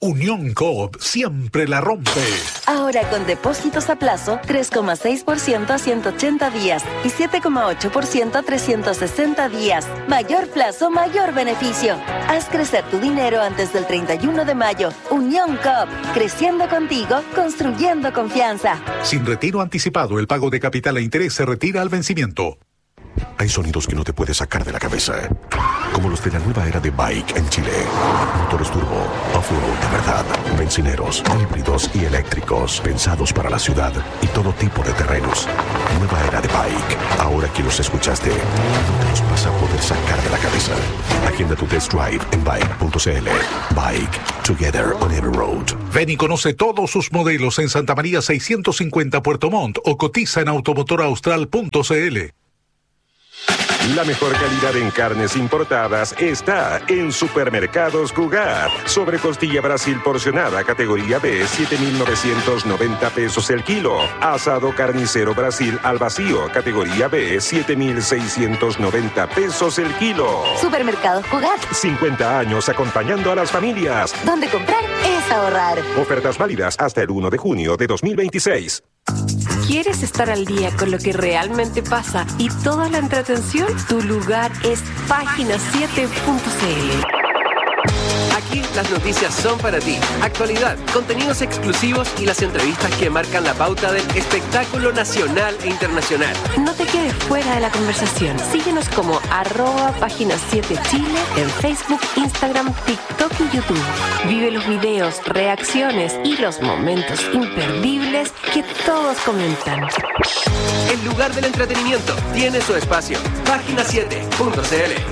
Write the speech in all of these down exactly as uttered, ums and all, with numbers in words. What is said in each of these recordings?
Unión Coop siempre la rompe. Ahora con depósitos a plazo, tres coma seis por ciento a ciento ochenta días y siete coma ocho por ciento a trescientos sesenta días. Mayor plazo, mayor beneficio. Haz crecer tu dinero antes del treinta y uno de mayo. Unión Coop, creciendo contigo, construyendo confianza. Sin retiro anticipado, el pago de capital e interés se retira al vencimiento. Hay sonidos que no te puedes sacar de la cabeza, como los de la nueva era de Bike en Chile. Motores turbo, off-road de verdad, bencineros, híbridos y eléctricos, pensados para la ciudad y todo tipo de terrenos. Nueva era de Bike. Ahora que los escuchaste, no te los vas a poder sacar de la cabeza. Agenda tu test drive en bike punto c l. Bike, together on every road. Ven y conoce todos sus modelos en Santa María seiscientos cincuenta Puerto Montt o cotiza en automotor austral punto c l. La mejor calidad en carnes importadas está en Supermercados Cugat. Sobre costilla Brasil porcionada, categoría B, siete mil novecientos noventa pesos el kilo. Asado carnicero Brasil al vacío, categoría B, siete mil seiscientos noventa pesos el kilo. Supermercados Cugat. cincuenta años acompañando a las familias. Donde comprar es ahorrar. Ofertas válidas hasta el uno de junio de dos mil veintiséis. ¿Quieres estar al día con lo que realmente pasa y toda la entretención? Tu lugar es página siete punto c l. Aquí las noticias son para ti. Actualidad, contenidos exclusivos y las entrevistas que marcan la pauta del espectáculo nacional e internacional. No te quedes fuera de la conversación. Síguenos como arroba página siete Chile en Facebook, Instagram, TikTok y YouTube. Vive los videos, reacciones y los momentos imperdibles que todos comentan. El lugar del entretenimiento tiene su espacio. página siete punto c l.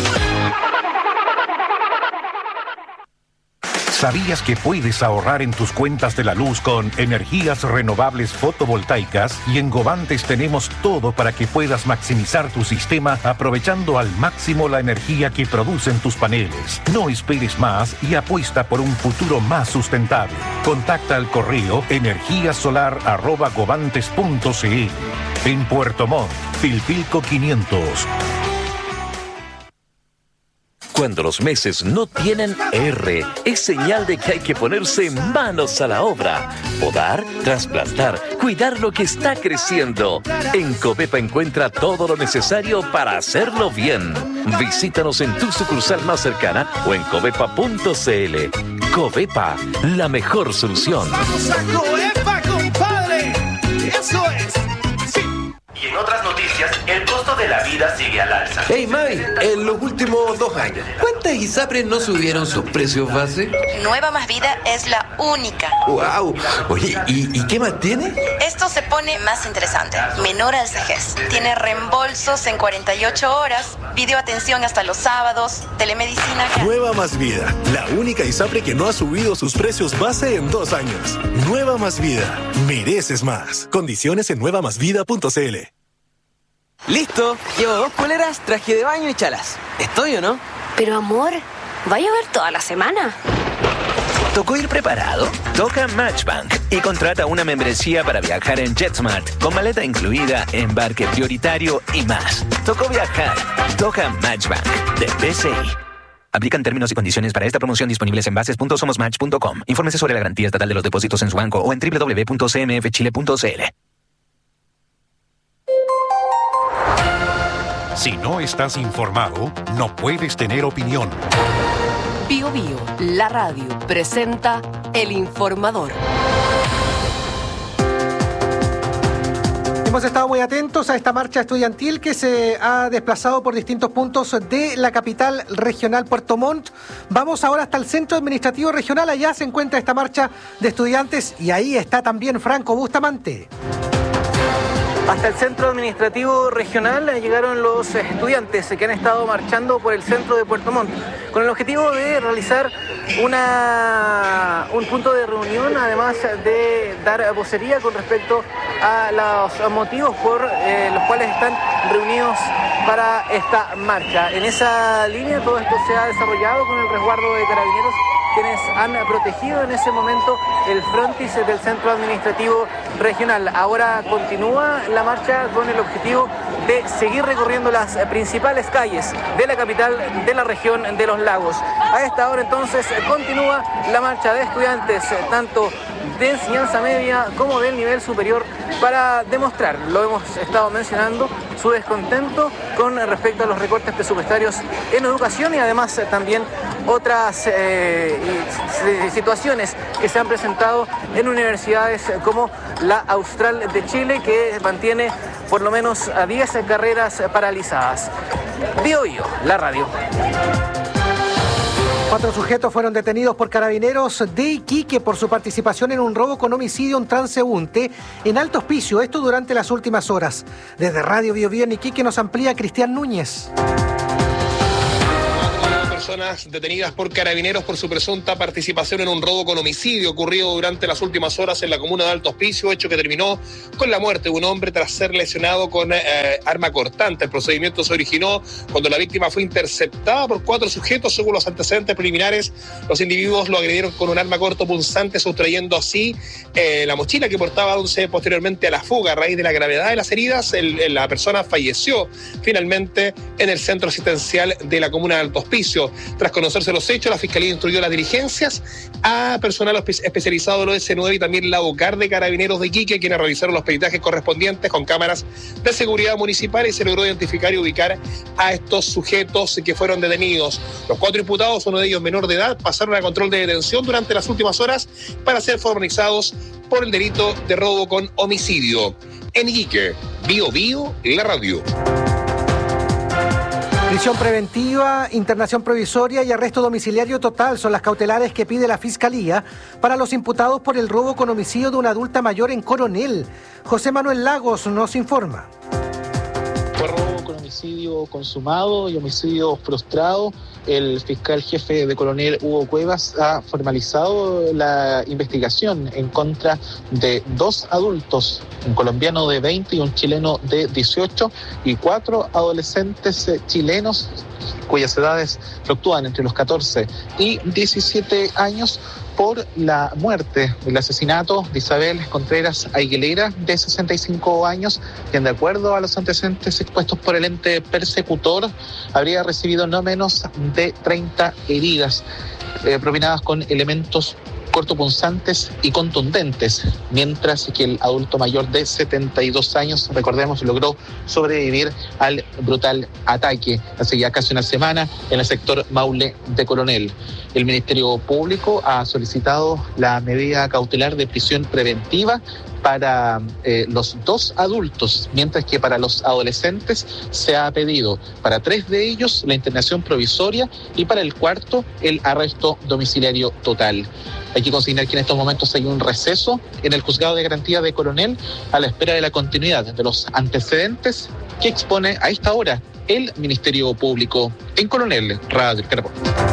¿Sabías que puedes ahorrar en tus cuentas de la luz con energías renovables fotovoltaicas? Y en Govantes tenemos todo para que puedas maximizar tu sistema aprovechando al máximo la energía que producen tus paneles. No esperes más y apuesta por un futuro más sustentable. Contacta al correo energíasolar arroba govantes punto c l. En Puerto Montt, Pilpilco quinientos. Cuando los meses no tienen R, es señal de que hay que ponerse manos a la obra. Podar, trasplantar, cuidar lo que está creciendo. En Covepa encuentra todo lo necesario para hacerlo bien. Visítanos en tu sucursal más cercana o en covepa punto c l. Covepa, la mejor solución. ¡Vamos a Covepa, compadre! ¡Eso es! Y en otras noticias, el costo de la vida sigue al alza. Hey Mavi, en los últimos dos años, ¿cuántas ISAPRES no subieron sus precios base? Nueva Más Vida es la única. ¡Wow! Oye, ¿y, y qué más tiene? Esto se pone más interesante. Menor al Cegés. Tiene reembolsos en cuarenta y ocho horas, videoatención hasta los sábados, telemedicina. Nueva Más Vida, la única ISAPRE que no ha subido sus precios base en dos años. Nueva Más Vida, mereces más. Condiciones en nueva más vida punto c l. Listo, llevo dos poleras, traje de baño y chalas. ¿Estoy o no? Pero amor, ¿va a llover toda la semana? ¿Tocó ir preparado? Toca Matchbank y contrata una membresía para viajar en JetSmart con maleta incluida, embarque prioritario y más. Tocó viajar. Toca Matchbank de B C I. Aplican términos y condiciones para esta promoción disponibles en bases punto somos match punto com. Infórmese sobre la garantía estatal de los depósitos en su banco o en doble u doble u doble u punto c m f chile punto c l. Si no estás informado, no puedes tener opinión. Bio Bio, la radio, presenta El Informador. Hemos estado muy atentos a esta marcha estudiantil que se ha desplazado por distintos puntos de la capital regional Puerto Montt. Vamos ahora hasta el Centro Administrativo Regional. Allá se encuentra esta marcha de estudiantes y ahí está también Franco Bustamante. Hasta el Centro Administrativo Regional llegaron los estudiantes que han estado marchando por el centro de Puerto Montt con el objetivo de realizar una, un punto de reunión, además de dar vocería con respecto a los motivos por eh, los cuales están reunidos para esta marcha. En esa línea todo esto se ha desarrollado con el resguardo de carabineros, quienes han protegido en ese momento el frontis del Centro Administrativo Regional. Ahora continúa la marcha con el objetivo de seguir recorriendo las principales calles de la capital de la región de los lagos. A esta hora entonces continúa la marcha de estudiantes, tanto de enseñanza media como del nivel superior, para demostrar, lo hemos estado mencionando, su descontento con respecto a los recortes presupuestarios en educación y además también otras eh, situaciones que se han presentado en universidades como la Austral de Chile, que mantiene por lo menos a diez carreras paralizadas. Bio Bio, la radio. Cuatro sujetos fueron detenidos por carabineros de Iquique por su participación en un robo con homicidio a un transeúnte en Alto Hospicio, esto durante las últimas horas. Desde Radio Bio Bio en Iquique nos amplía Cristian Núñez. Personas detenidas por carabineros por su presunta participación en un robo con homicidio ocurrido durante las últimas horas en la comuna de Alto Hospicio, hecho que terminó con la muerte de un hombre tras ser lesionado con eh, arma cortante. El procedimiento se originó cuando la víctima fue interceptada por cuatro sujetos. Según los antecedentes preliminares, los individuos lo agredieron con un arma cortopunzante, sustrayendo así eh, la mochila que portaba, dándose posteriormente a la fuga. A raíz de la gravedad de las heridas, el, el, la persona falleció finalmente en el centro asistencial de la comuna de Alto Hospicio. Tras conocerse los hechos, la Fiscalía instruyó las diligencias a personal especializado del O S nueve y también la UCAR de Carabineros de Iquique, quienes realizaron los peritajes correspondientes con cámaras de seguridad municipal y se logró identificar y ubicar a estos sujetos que fueron detenidos. Los cuatro imputados, uno de ellos menor de edad, pasaron a control de detención durante las últimas horas para ser formalizados por el delito de robo con homicidio. En Iquique, Bio Bio, la radio. Prisión preventiva, internación provisoria y arresto domiciliario total son las cautelares que pide la Fiscalía para los imputados por el robo con homicidio de una adulta mayor en Coronel. José Manuel Lagos nos informa. Fue robo con homicidio consumado y homicidio frustrado. El fiscal jefe de Coronel, Hugo Cuevas, ha formalizado la investigación en contra de dos adultos, un colombiano de veinte y un chileno de dieciocho, y cuatro adolescentes chilenos cuyas edades fluctúan entre los catorce y diecisiete años, por la muerte, el asesinato de Isabel Contreras Aguilera, de sesenta y cinco años, quien, de acuerdo a los antecedentes expuestos por el ente persecutor, habría recibido no menos de treinta heridas eh, propinadas con elementos cortopunzantes y contundentes, mientras que el adulto mayor de setenta y dos años, recordemos, logró sobrevivir al brutal ataque hace ya casi una semana en el sector Maule de Coronel. El Ministerio Público ha solicitado la medida cautelar de prisión preventiva para eh, los dos adultos, mientras que para los adolescentes se ha pedido para tres de ellos la internación provisoria y para el cuarto el arresto domiciliario total. Hay que consignar que en estos momentos hay un receso en el Juzgado de Garantía de Coronel a la espera de la continuidad de los antecedentes que expone a esta hora el Ministerio Público. En Coronel, Radio Caracol.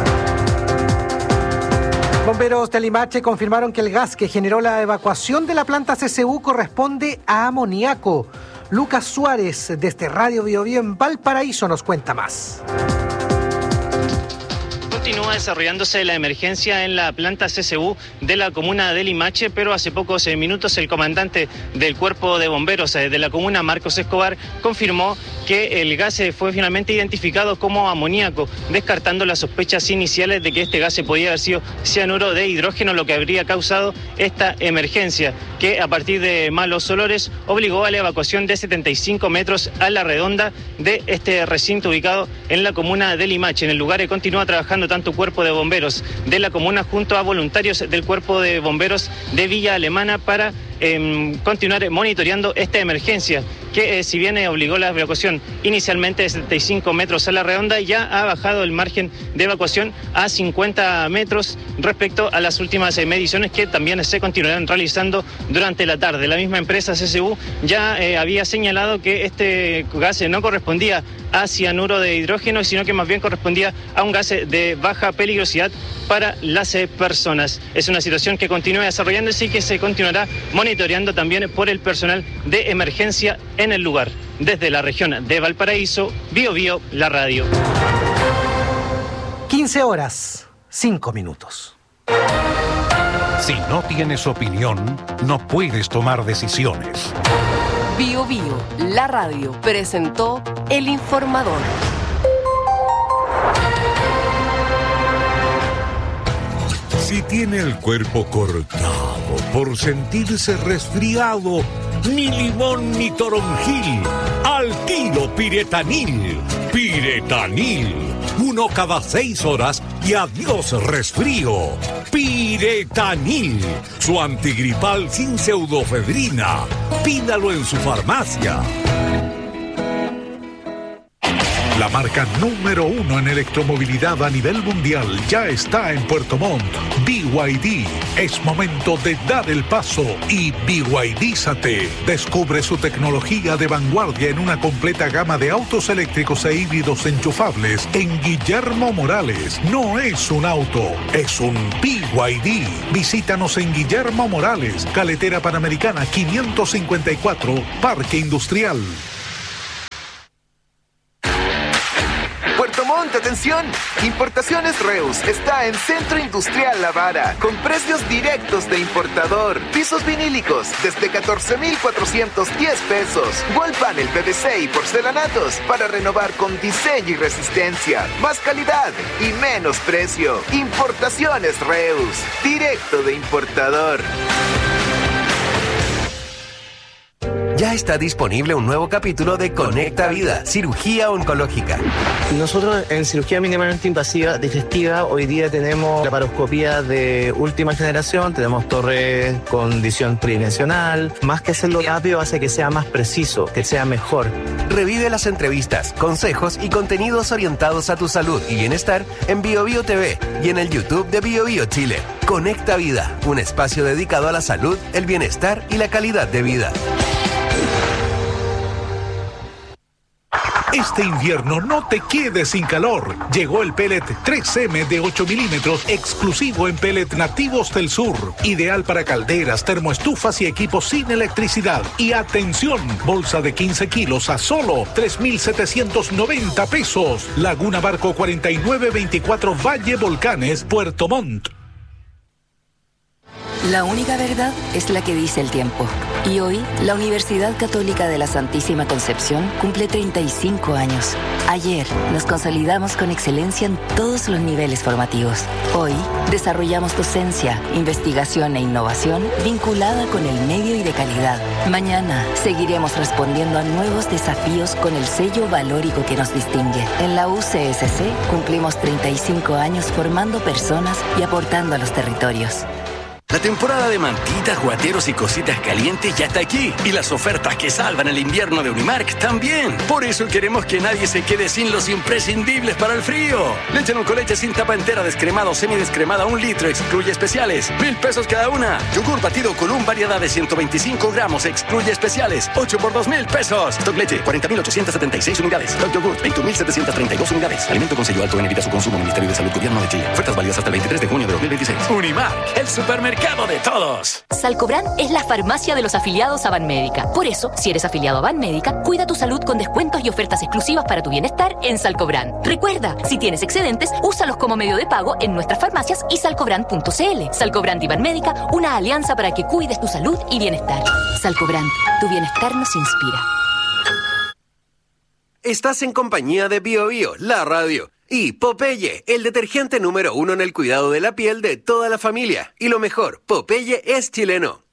Bomberos de Limache confirmaron que el gas que generó la evacuación de la planta C C U corresponde a amoníaco. Lucas Suárez, desde Radio Bio Bio en Valparaíso, nos cuenta más. Continúa desarrollándose la emergencia en la planta C C U de la comuna de Limache, pero hace pocos minutos el comandante del cuerpo de bomberos de la comuna, Marcos Escobar, confirmó que el gas fue finalmente identificado como amoníaco, descartando las sospechas iniciales de que este gas podía haber sido cianuro de hidrógeno, lo que habría causado esta emergencia, que a partir de malos olores obligó a la evacuación de setenta y cinco metros a la redonda de este recinto ubicado en la comuna de Limache. En el lugar continúa trabajando tanto cuerpo de bomberos de la comuna junto a voluntarios del cuerpo de bomberos de Villa Alemana para eh, continuar monitoreando esta emergencia, que eh, si bien eh, obligó la evacuación inicialmente de setenta y cinco metros a la redonda, ya ha bajado el margen de evacuación a cincuenta metros respecto a las últimas eh, mediciones que también se continuarán realizando durante la tarde. La misma empresa C C U ya eh, había señalado que este gas no correspondía a cianuro de hidrógeno, sino que más bien correspondía a un gas de baja peligrosidad para las personas. Es una situación que continúa desarrollándose y que se continuará monitoreando también por el personal de emergencia en el lugar. Desde la región de Valparaíso, Bio Bio, la radio. quince horas, cinco minutos. Si no tienes opinión, no puedes tomar decisiones. Bio Bio, la radio, presentó El Informador. Si tiene el cuerpo cortado por sentirse resfriado, ni limón ni toronjil, al tiro Piretanil. Piretanil, uno cada seis horas y adiós resfrío. Piretanil, su antigripal sin pseudofedrina. Pídalo en su farmacia. La marca número uno en electromovilidad a nivel mundial ya está en Puerto Montt. B Y D. Es momento de dar el paso y B Y D-zate. Descubre su tecnología de vanguardia en una completa gama de autos eléctricos e híbridos enchufables en Guillermo Morales. No es un auto, es un B Y D. Visítanos en Guillermo Morales, Carretera Panamericana quinientos cincuenta y cuatro, Parque Industrial. Puerto Montt, atención. Importaciones Reus está en Centro Industrial La Vara, con precios directos de importador. Pisos vinílicos desde catorce mil cuatrocientos diez pesos. Wall panel P V C y porcelanatos para renovar con diseño y resistencia. Más calidad y menos precio. Importaciones Reus, directo de importador. Ya está disponible un nuevo capítulo de Conecta Vida, cirugía oncológica. Nosotros en cirugía mínimamente invasiva digestiva hoy día tenemos laparoscopía de última generación, tenemos torre con visión tridimensional. Más que hacerlo rápido hace que sea más preciso, que sea mejor. Revive las entrevistas, consejos y contenidos orientados a tu salud y bienestar en Bio Bio T V y en el YouTube de Bio Bio Chile. Conecta Vida, un espacio dedicado a la salud, el bienestar y la calidad de vida. Este invierno no te quedes sin calor. Llegó el pellet tres eme de ocho milímetros exclusivo en pellet nativos del sur. Ideal para calderas, termoestufas y equipos sin electricidad. Y atención, bolsa de quince kilos a solo tres mil setecientos noventa pesos. Laguna Barco cuarenta y nueve veinticuatro Valle Volcanes, Puerto Montt. La única verdad es la que dice el tiempo. Y hoy, la Universidad Católica de la Santísima Concepción cumple treinta y cinco años. Ayer, nos consolidamos con excelencia en todos los niveles formativos. Hoy, desarrollamos docencia, investigación e innovación vinculada con el medio y de calidad. Mañana, seguiremos respondiendo a nuevos desafíos con el sello valórico que nos distingue. En la U C S C, cumplimos treinta y cinco años formando personas y aportando a los territorios. La temporada de mantitas, guateros y cositas calientes ya está aquí. Y las ofertas que salvan el invierno de Unimark también. Por eso queremos que nadie se quede sin los imprescindibles para el frío. Leche Nucoleche sin tapa entera, descremado o semidescremada, un litro, excluye especiales. Mil pesos cada una. Yogur batido con un variedad de ciento veinticinco gramos, excluye especiales. Ocho por dos mil pesos. Stock Leche, cuarenta mil ochocientas setenta y seis unidades. Stock Yogur, veintiún mil setecientas treinta y dos unidades. Alimento con sello alto en evita su consumo. Ministerio de Salud, Gobierno de Chile. Ofertas válidas hasta el veintitrés de junio de dos mil veintiséis. Unimark, el supermercado de todos. Salcobran es la farmacia de los afiliados a Banmédica. Por eso, si eres afiliado a Banmédica, cuida tu salud con descuentos y ofertas exclusivas para tu bienestar en Salcobran. Recuerda, si tienes excedentes, úsalos como medio de pago en nuestras farmacias y salcobran punto c l. Salcobran y Banmédica, una alianza para que cuides tu salud y bienestar. Salcobran, tu bienestar nos inspira. Estás en compañía de Bio Bio, la radio. Y Popeye, el detergente número uno en el cuidado de la piel de toda la familia. Y lo mejor, Popeye es chileno.